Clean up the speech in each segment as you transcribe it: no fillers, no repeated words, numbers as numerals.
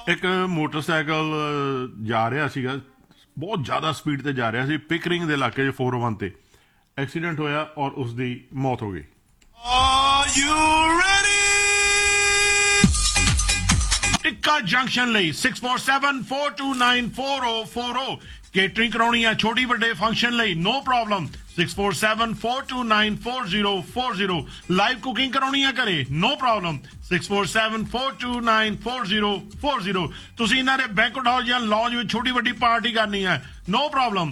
ਇੱਕ ਮੋਟਰਸਾਈਕਲ ਜਾ ਰਿਹਾ ਸੀਗਾ, ਬਹੁਤ ਜ਼ਿਆਦਾ ਸਪੀਡ ਤੇ ਜਾ ਰਿਹਾ ਸੀ, ਪਿਕਰਿੰਗ ਦੇ ਇਲਾਕੇ 'ਚ 401 ਤੇ ਐਕਸੀਡੈਂਟ ਹੋਇਆ ਔਰ ਉਸ ਦੀ ਮੌਤ ਹੋ ਗਈ। ਟਿੱਕਾ ਜੰਕਸ਼ਨ ਲਈ 6474294040 ਕੇਟਰਿੰਗ ਕਰਾਉਣੀ ਹੈ ਛੋਟੀ ਵੱਡੇ ਫੰਕਸ਼ਨ ਲਈ, ਨੋ ਪ੍ਰੋਬਲਮ। 6474294040 ਲਾਈਵ ਕੁਕਿੰਗ ਕਰਾਉਣੀ ਹੈ ਘਰੇ, ਨੋ ਪ੍ਰੋਬਲਮ। 6474294040 ਤੁਸੀਂ ਇਹਨਾਂ ਦੇ ਬੈਂਕਟ ਹਾਲ ਜਾਂ ਲੌਂਜ ਵਿੱਚ ਛੋਟੀ ਵੱਡੀ ਪਾਰਟੀ ਕਰਨੀ ਹੈ, ਨੋ ਪ੍ਰੋਬਲਮ।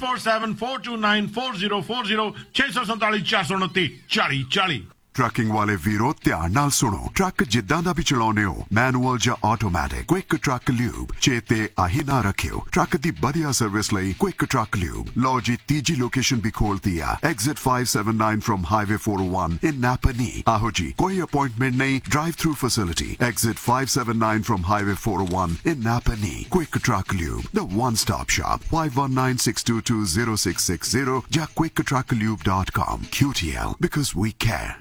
6474294040 647 429 4040। ਟਰੱਕਿੰਗ ਵਾਲੇ ਵੀਰੋ ਧਿਆਨ ਨਾਲ ਸੁਣੋ। ਟਰੱਕ ਜਿੱਦਾਂ ਦਾ ਵੀ ਚਲਾਉਂਦੇ ਹੋ, ਮੈਨੂਅਲ ਜਾਂ ਆਟੋਮੈਟਿਕ, ਕੁਇਕ ਟਰੱਕ ਲਿਊਬ ਚੇਤੇ ਆਹੀ ਨਾ ਰੱਖਿਓ। ਟਰੱਕ ਦੀ ਵਧੀਆ ਸਰਵਿਸ ਲਈ ਕੁਇਕ ਟਰੱਕ ਲਿਊਬ। ਲਓ ਜੀ, ਤੀਜੀ ਲੋਕੇਸ਼ਨ ਵੀ ਖੋਲਤੀ ਆ, ਐਗਜ਼ਿਟ 579 ਫਰਮ ਹਾਈਵੇ 401 ਇਨ ਨਾਪਨੀ। ਆਹੋ ਜੀ, ਕੋਈ ਅਪਾਇੰਟਮੈਂਟ ਨਹੀਂ, drive through facility. Exit 579 firm highway 401 in ਨਾਪਨੀ। Quick truck lube, the one stop shop। 5196220660 ਜਾਂ quicktruckliube.com। QTL, because we care।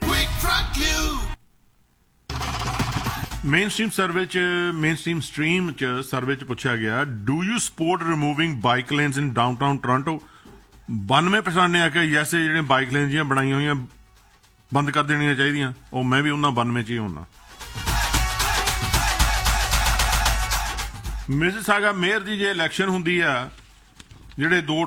Main stream survey ਚ ਪੁੱਛਿਆ ਗਿਆ, do you support removing bike lanes in downtown Toronto. 92% ਨੇ ਆਖਿਆ yes, ਜਿਹੜੇ bike lane ਜਿਹੀਆਂ ਬਣਾਈਆਂ ਹੋਈਆਂ ਬੰਦ ਕਰ ਦੇਣੀਆਂ ਚਾਹੀਦੀਆਂ। ਉਹ ਮੈਂ ਵੀ ਉਹਨਾਂ 92 ਚ ਹੀ ਹੁੰਦਾ। ਮਿਸਿਸਾਗਾ ਮੇਅਰ ਦੀ ਜੇ ਇਲੈਕਸ਼ਨ ਹੁੰਦੀ ਆ, ਜਿਹੜੇ 2